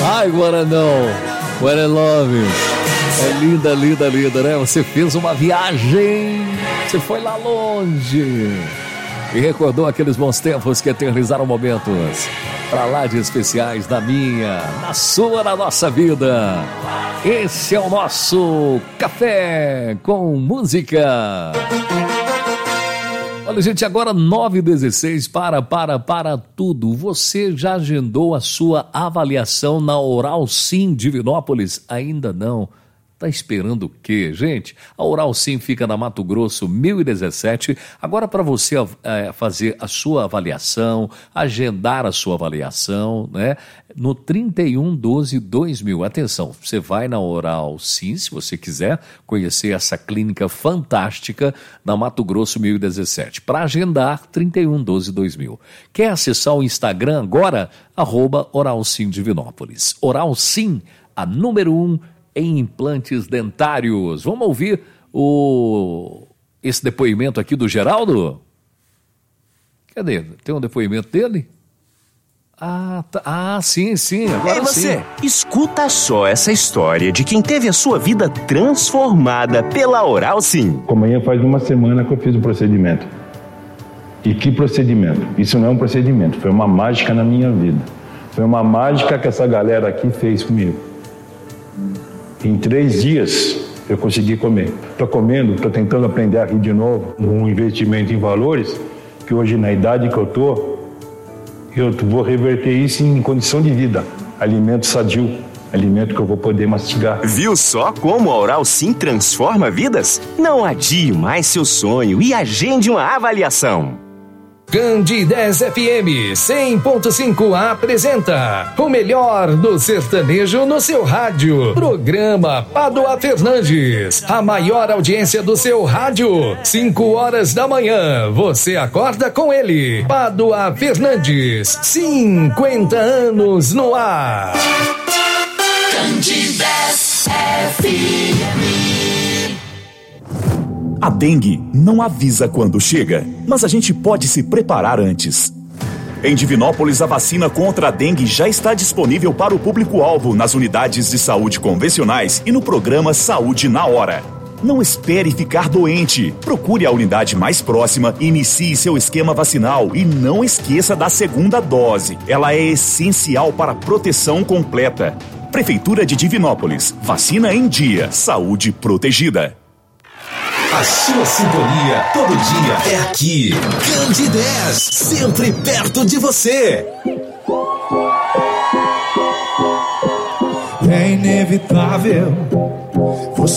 Ai, Guarandão, What I Love You. É linda, linda, linda, né? Você fez uma viagem, você foi lá longe e recordou aqueles bons tempos que eternizaram momentos pra lá de especiais na minha, na sua, na nossa vida. Esse é o nosso Café com Música. Olha, gente, agora 9h16, para tudo. Você já agendou a sua avaliação na Oral Sim Divinópolis? Ainda não. Tá esperando o quê, gente? A Oral Sim fica na Mato Grosso, 1017. Agora, para você fazer a sua avaliação, agendar a sua avaliação, né? No 3112-2000. Atenção, você vai na Oral Sim, se você quiser conhecer essa clínica fantástica na Mato Grosso, 1017. Para agendar, 3112-2000. Quer acessar o Instagram agora? @Oral Sim Divinópolis. Oral Sim, a número 1 em implantes dentários. Vamos ouvir esse depoimento aqui do Geraldo? Cadê? Tem um depoimento dele? Sim, agora você, escuta só essa história de quem teve a sua vida transformada pela Oral Sim. Amanhã faz uma semana que eu fiz o procedimento. E que procedimento? Isso não é um procedimento, foi uma mágica na minha vida. Foi uma mágica que essa galera aqui fez comigo. Em 3 dias eu consegui comer. Estou comendo, estou tentando aprender a rir de novo. Um investimento em valores, que hoje na idade que eu vou reverter isso em condição de vida. Alimento sadio, alimento que eu vou poder mastigar. Viu só como a Oral Sim transforma vidas? Não adie mais seu sonho e agende uma avaliação. Candidez FM 100.5 apresenta o melhor do sertanejo no seu rádio. Programa Pádua Fernandes, a maior audiência do seu rádio. 5 horas da manhã, você acorda com ele. Pádua Fernandes, 50 anos no ar. Candidez FM. A dengue não avisa quando chega, mas a gente pode se preparar antes. Em Divinópolis, a vacina contra a dengue já está disponível para o público-alvo nas unidades de saúde convencionais e no programa Saúde na Hora. Não espere ficar doente. Procure a unidade mais próxima e inicie seu esquema vacinal e não esqueça da segunda dose. Ela é essencial para a proteção completa. Prefeitura de Divinópolis. Vacina em dia. Saúde protegida. A sua sintonia todo dia é aqui. Candidez, sempre perto de você. É inevitável